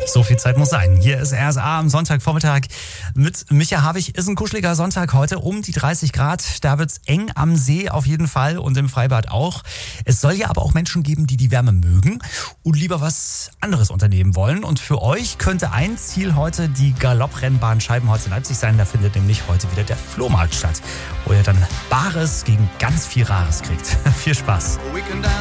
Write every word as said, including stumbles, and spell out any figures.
So viel Zeit muss sein. Hier ist R S A am Sonntagvormittag mit Micha Havig. Ist ein kuscheliger Sonntag heute, um die dreißig Grad. Da wird's eng am See auf jeden Fall und im Freibad auch. Es soll ja aber auch Menschen geben, die die Wärme mögen und lieber was anderes unternehmen wollen. Und für euch könnte ein Ziel heute die Galopprennbahn Scheibenholz in Leipzig sein. Da findet nämlich heute wieder der Flohmarkt statt, wo ihr dann Bares gegen ganz viel Rares kriegt. Viel Spaß.